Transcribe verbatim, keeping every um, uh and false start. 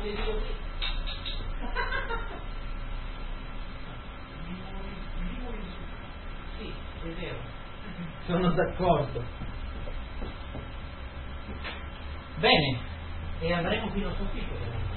vedi così. Sì, è vero. Sono d'accordo. Bene, e andremo filosofie.